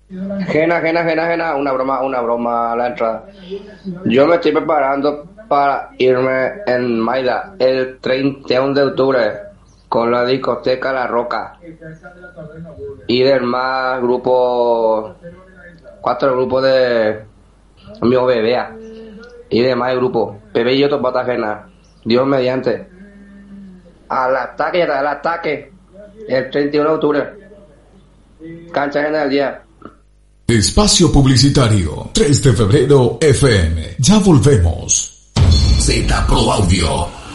Gena, una broma a la entrada. Yo me estoy preparando para irme en Maida el 31 de octubre con la discoteca La Roca y demás grupos, 4 grupos de mi bebea y demás grupos, Pepe y otros Patagena, Dios mediante. Al ataque, el 31 de octubre, cancha Gena del día. Espacio Publicitario 3 de febrero FM. Ya volvemos. Z Pro Audio.